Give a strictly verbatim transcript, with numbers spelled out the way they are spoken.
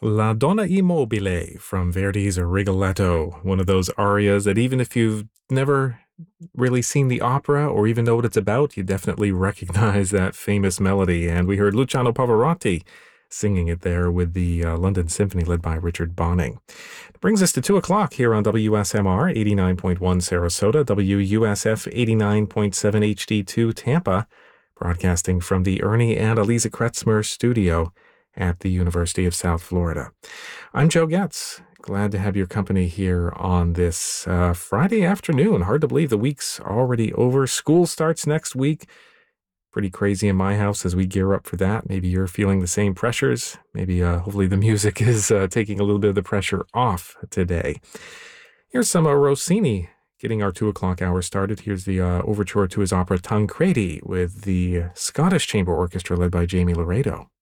La Donna Immobile from Verdi's Rigoletto, one of those arias that even if you've never really seen the opera or even know what it's about, you definitely recognize that famous melody. And we heard Luciano Pavarotti singing it there with the uh, London Symphony led by Richard Bonning. It brings us to two o'clock here on W S M R eighty-nine point one Sarasota, W U S F eighty-nine point seven H D two Tampa, broadcasting from the Ernie and Eliza Kretzmer studio at the University of South Florida. I'm Joe Getz. Glad to have your company here on this uh, Friday afternoon. Hard to believe the week's already over. School starts next week. Pretty crazy in my house as we gear up for that. Maybe you're feeling the same pressures. Maybe uh, hopefully the music is uh, taking a little bit of the pressure off today. Here's some uh, Rossini getting our two o'clock hour started. Here's the uh, overture to his opera Tancredi with the Scottish Chamber Orchestra led by Jamie Laredo.